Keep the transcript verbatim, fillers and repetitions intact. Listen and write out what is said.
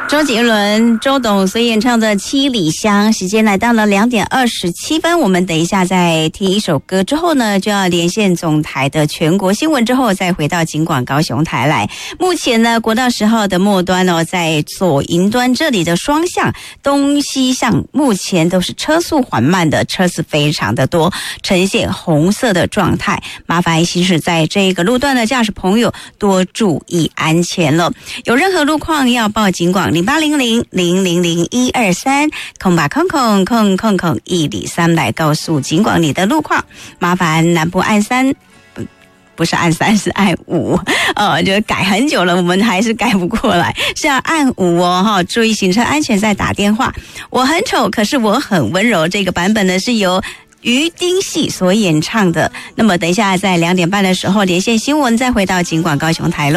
周杰伦、周董所演唱的《七里香》，时间来到了两点二十七分。我们等一下再听一首歌之后呢，就要连线总台的全国新闻，之后再回到警广高雄台来。目前呢，国道十号的末端哦，在左营端这里的双向东西向，目前都是车速缓慢的，车子非常的多，呈现红色的状态。麻烦行驶在这个路段的驾驶朋友多注意安全了。有任何路况要报警广零八零零零零零一二三空吧空空空空空一里三来告诉警广你的路况。麻烦南部按三。不是按三，是按五，呃，就改很久了，我们还是改不过来，是要按五哦，哈，注意行车安全，再打电话。我很丑，可是我很温柔。这个版本呢是由于丁系所演唱的。那么等一下在两点半的时候连线新闻，再回到警广高雄台喽。